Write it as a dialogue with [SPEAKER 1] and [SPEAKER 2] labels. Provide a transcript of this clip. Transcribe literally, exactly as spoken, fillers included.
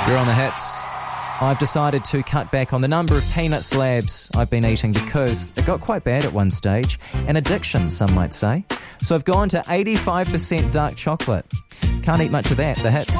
[SPEAKER 1] You're on the hits. I've decided to cut back on the number of peanut slabs I've been eating because they got quite bad at one stage. An addiction, some might say. So I've gone to eighty-five percent dark chocolate. Can't eat much of that, the hits.